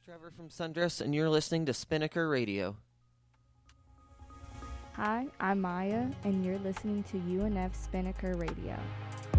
Trevor from Sundress, and you're listening to Spinnaker Radio. Hi, I'm Maya, and you're listening to UNF Spinnaker Radio.